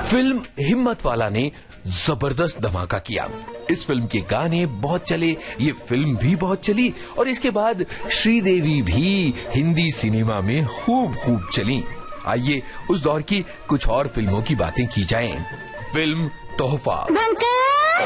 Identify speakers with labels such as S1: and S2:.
S1: Film हिम्मत वाला ने जबरदस्त धमाका किया। इस फिल्म के गाने बहुत चले, ये फिल्म भी बहुत चली और इसके बाद श्रीदेवी भी हिंदी सिनेमा में खूब चली। आइए उस दौर की कुछ और फिल्मों की बातें की जाएं। फिल्म तोहफा।